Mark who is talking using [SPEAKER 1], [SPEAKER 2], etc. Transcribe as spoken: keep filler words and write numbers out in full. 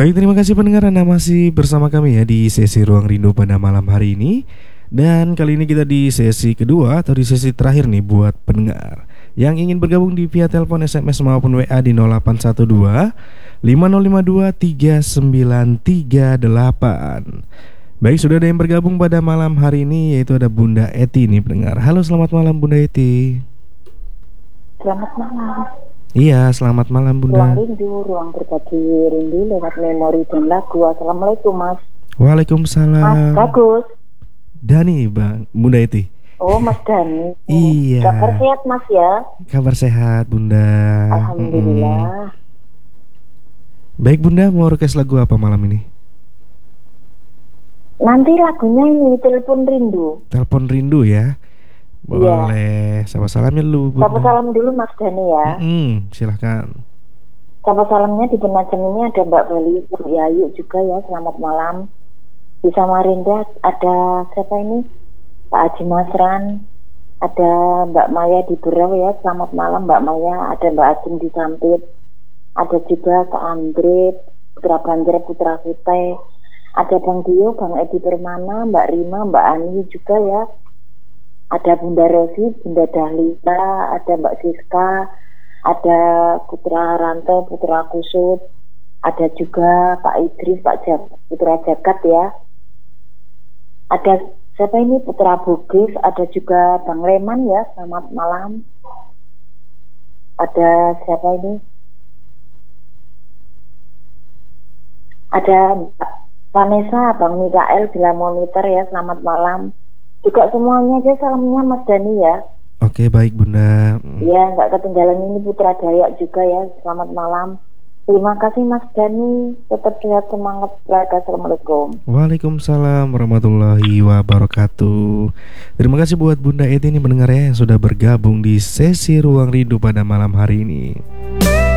[SPEAKER 1] Baik, terima kasih pendengar, Anda masih bersama kami ya di sesi Ruang Rindu pada malam hari ini. Dan kali ini kita di sesi kedua atau di sesi terakhir nih buat pendengar yang ingin bergabung di via telepon, S M S maupun W A di nol delapan satu dua lima nol lima dua tiga sembilan tiga delapan. Baik, sudah ada yang bergabung pada malam hari ini, yaitu ada Bunda Eti nih pendengar. Halo, selamat malam Bunda Eti.
[SPEAKER 2] Selamat malam.
[SPEAKER 1] Iya, selamat malam Bunda.
[SPEAKER 2] Ruang rindu, ruang berbagi rindu lewat memori dan lagu. Assalamualaikum Mas.
[SPEAKER 1] Waalaikumsalam.
[SPEAKER 2] Mas Bagus.
[SPEAKER 1] Dani Bang, Bunda Eti.
[SPEAKER 2] Oh Mas Dani.
[SPEAKER 1] Iya.
[SPEAKER 2] Kabar sehat Mas ya?
[SPEAKER 1] Kabar sehat Bunda.
[SPEAKER 2] Alhamdulillah.
[SPEAKER 1] Mm-mm. Baik Bunda, mau request lagu apa malam ini?
[SPEAKER 2] Nanti lagunya ini Telepon Rindu.
[SPEAKER 1] Telepon Rindu ya. Boleh. Sapa salamnya dulu Bunda.
[SPEAKER 2] Sapa salam dulu Mas Dani ya.
[SPEAKER 1] Mm-mm, silahkan.
[SPEAKER 2] Sapa salamnya di Penajam ini ada Mbak Bali, Mbak Yayu juga ya. Selamat malam. Di Samarinda ada siapa ini? Pak Haji Masran. Ada Mbak Maya di Berau ya. Selamat malam Mbak Maya. Ada Mbak Ajeng di Sampit. Ada juga Kak Andre, Putra Banjar, Putra Kutai. Ada Bang Dio, Bang Edi Permana, Mbak Rima, Mbak Ani juga ya. Ada Bunda Rosi, Bunda Dahlita, ada Mbak Siska, ada Putra Ranto, Putra Kusut, ada juga Pak Idris, Pak Jak, Putra Jagat ya. Ada siapa ini, Putra Bugis, ada juga Bang Leman ya, selamat malam. Ada siapa ini? Ada Mbak Vanessa, Bang Mikael, Bila Monitor ya, selamat malam. Juga semuanya aja salamnya Mas Dani ya.
[SPEAKER 1] Oke, baik Bunda.
[SPEAKER 2] Ya, nggak ketinggalan ini Putra Dayak juga ya, selamat malam. Terima kasih Mas Dani, tetap sehat, semangat, selamat. Assalamualaikum.
[SPEAKER 1] Waalaikumsalam warahmatullahi wabarakatuh. Terima kasih buat Bunda Eti ini pendengar ya, yang sudah bergabung di sesi Ruang Rindu pada malam hari ini.